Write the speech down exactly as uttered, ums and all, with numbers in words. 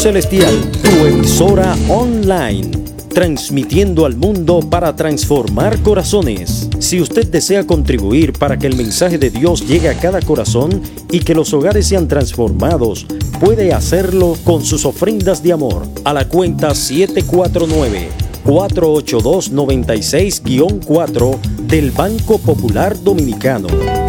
Celestial, tu emisora online, transmitiendo al mundo para transformar corazones. Si usted desea contribuir para que el mensaje de Dios llegue a cada corazón y que los hogares sean transformados, puede hacerlo con sus ofrendas de amor a la cuenta siete cuatro nueve, cuatro ocho dos, nueve seis cuatro del Banco Popular Dominicano.